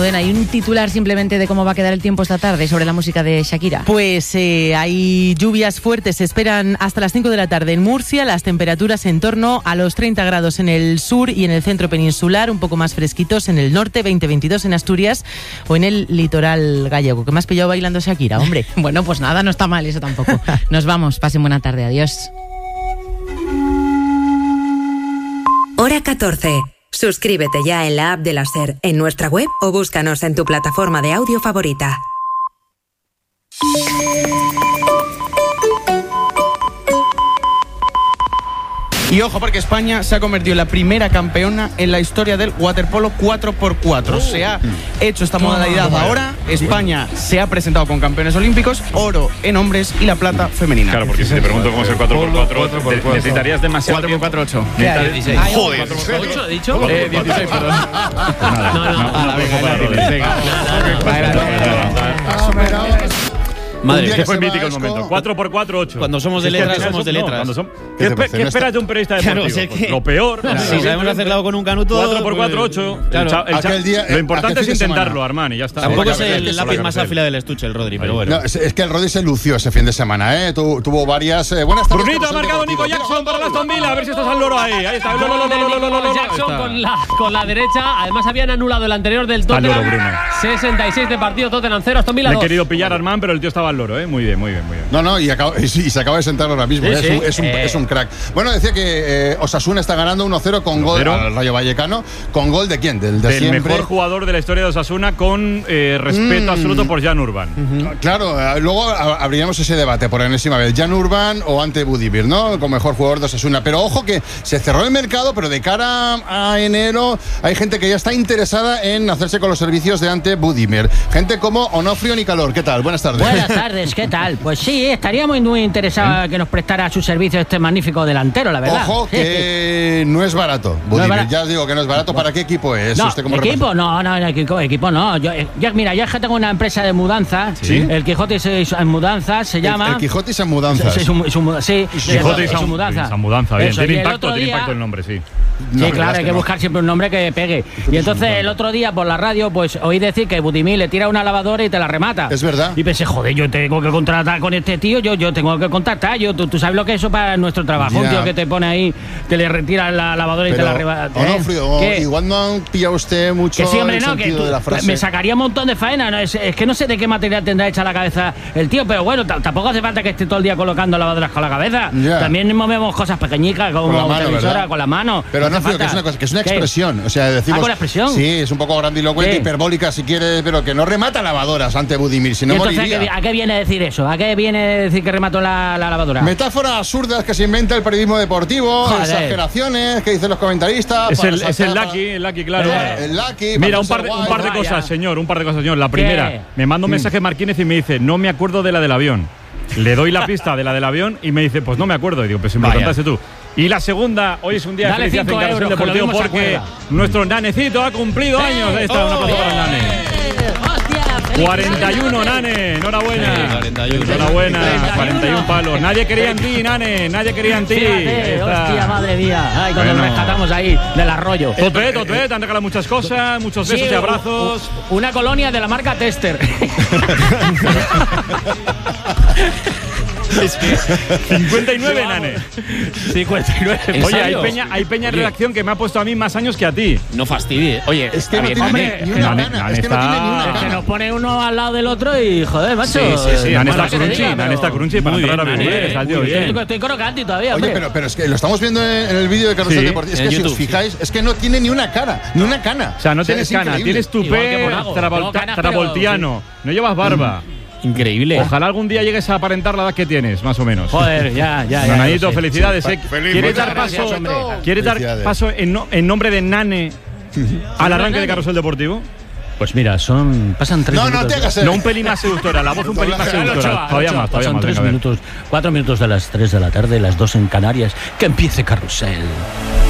Almudena, ¿hay un titular simplemente de cómo va a quedar el tiempo esta tarde sobre la música de Shakira? Pues hay lluvias fuertes, se esperan hasta las 5 de la tarde en Murcia, las temperaturas en torno a los 30 grados en el sur y en el centro peninsular, un poco más fresquitos en el norte, 20-22 en Asturias o en el litoral gallego. ¿Qué me has pillado bailando Shakira, hombre? Bueno, pues nada, no está mal eso tampoco. Nos vamos, pasen buena tarde, adiós. Hora 14. Suscríbete ya en la app de la SER, en nuestra web o búscanos en tu plataforma de audio favorita. Y ojo, porque España se ha convertido en la primera campeona en la historia del waterpolo 4x4. Se ha hecho esta modalidad ahora. España se ha presentado con campeones olímpicos, oro en hombres y la plata femenina. Claro, porque si te pregunto cómo es el 4x4, necesitaría demasiado 4x4, 8. Joder. ¿8 he dicho? 16, perdón. Madre, que fue mítico el momento. 4x4, 8. Cuando somos de letras, somos de letras. ¿Qué esperas de un periodista deportivo? Lo peor. Si sabemos hacerlo con un canuto. 4x4, 8. Lo importante es intentarlo, Armani, ya está. Tampoco es el lápiz más afilado del estuche, el Rodri, pero bueno. Es que el Rodri se lució ese fin de semana, ¿eh? Tuvo varias. Buenas tardes. Brunito ha marcado Nico Jackson para la Aston Villa. A ver si estás al loro ahí. Ahí está. Jackson con la derecha. Además, habían anulado el anterior del Tottenham. 66 de partido, Tottenham 0, Aston Villa 2. Me he querido pillar a Armán, pero el tío estaba al loro, ¿eh? Muy bien. No, y se acaba de sentar ahora mismo. Es un crack. Bueno, decía que Osasuna está ganando 1-0 con gol al Rayo Vallecano. ¿Con gol de quién? Del siempre. Mejor jugador de la historia de Osasuna, con respeto absoluto por Jan Urban. Claro, luego abriríamos ese debate por enésima vez. Jan Urban o Ante Budimir, ¿no? Como mejor jugador de Osasuna. Pero ojo que se cerró el mercado, pero de cara a enero hay gente que ya está interesada en hacerse con los servicios de Ante Budimir. Gente como Onofrio Nicalor. ¿Qué tal? Buenas tardes. Buenas tardes, ¿qué tal? Pues sí, estaríamos muy interesados que nos prestara su servicio este magnífico delantero, la verdad. Ojo que no es barato, Budimir. Ya os digo que no es barato. ¿Para qué equipo es? No, ¿Usted como equipo no. Yo mira, ya es que tengo una empresa de mudanzas. ¿Sí? El Quijote en mudanzas se llama. El Quijote en mudanzas. Sí, Quijote en mudanzas. Bien, tiene impacto el nombre, sí. Sí, claro, hay que buscar siempre un nombre que pegue. Y entonces el otro día por la radio pues oí decir que Budimir le tira una lavadora y te la remata. Es verdad. Y pensé, joder, yo tengo que contratar con este tío, yo tengo que contactar. Tú sabes lo que es eso para nuestro trabajo. Un tío que te pone ahí, te le retira la lavadora y te la remata. Onofrio, igual no han pillado usted mucho que sí, hombre, el sentido de la frase. Me sacaría un montón de faena. ¿No? Es que no sé de qué material tendrá hecha la cabeza el tío, pero bueno, tampoco hace falta que esté todo el día colocando lavadoras con la cabeza. También movemos cosas pequeñitas como televisora con la mano. Pero Onofrio, que es una cosa, que es una expresión. O sea, decimos. ¿con la expresión? Sí, es un poco grandilocuente, hiperbólica si quieres, pero que no remata lavadoras ante Budimir, si no moriría. ¿A qué viene a decir eso? ¿A qué viene a decir que remató la lavadora? Metáforas absurdas que se inventa el periodismo deportivo, exageraciones que dicen los comentaristas. Es el Lucky, claro. El Lucky. Mira, un par de cosas, señor. La primera, me manda un mensaje Marquínez y me dice, no me acuerdo de la del avión. Le doy la pista de la del avión y me dice, pues no me acuerdo. Y digo, pues si me lo contaste tú. Y la segunda, hoy es un día de felicidad en Carrusel Deportivo porque nuestro nanecito ha cumplido años. Ahí está, un aplauso para el nane. 41, Nane, enhorabuena. 41 palos. Nadie quería en ti, Nane, nadie quería en ti. Hostia, madre mía. Ay, cuando nos rescatamos ahí del arroyo. Tote, te han regalado muchas cosas, muchos besos y abrazos. Una colonia de la marca Tester. Es que 59, Nane. 59. Oye, hay peña en redacción que me ha puesto a mí más años que a ti. No fastidie. Oye, es que no tiene ni una gana. Es que no tiene ni una gana. Es que nos pone uno al lado del otro y joder, macho. Sí. Nane está crunchy para entrar a vivir. Estoy crocante todavía. Oye, pero es que lo estamos viendo en el vídeo de Carrusel Deportivo. Es que si os fijáis, es que no tiene ni una cara, ni una cana. O sea, no tienes cana, tienes tupé travoltiano, no llevas barba. Increíble. Ojalá algún día llegues a aparentar la edad que tienes, más o menos. Joder, ya. Nanadito, felicidades. ¿Quieres dar paso en nombre de Nane al arranque de Carrusel Deportivo? Pues mira, pasan 3 minutos. No te hagas No, un pelín más seductora, la voz un pelín más seductora. Todavía más. Pasan 3 minutos, 4 minutos de las 3 de la tarde, las 2 en Canarias. Que empiece Carrusel.